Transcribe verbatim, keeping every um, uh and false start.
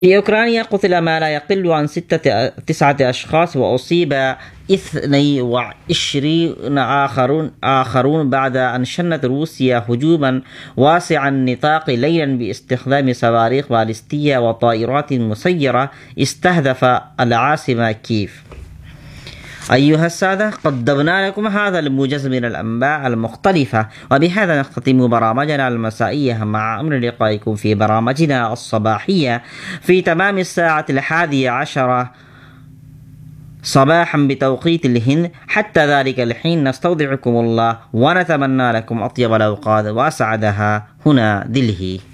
في أوكرانيا قتل ما لا يقل عن ستة تسعة أشخاص وأصيب اثنين وعشرين آخرون آخرون بعد أن شنت روسيا هجوما واسع النطاق ليلا باستخدام صواريخ باليستية وطائرات مسيرة استهدف العاصمة كييف. أيها السادة، قدمنا لكم هذا الموجز من الأنباء المختلفة، وبهذا نختتم برامجنا المسائية مع أمر لقائكم في برامجنا الصباحية في تمام الساعة الحادية عشرة صباحا بتوقيت الهند. حتى ذلك الحين نستودعكم الله ونتمنى لكم أطيب الأوقات وأسعدها. هنا دلهي.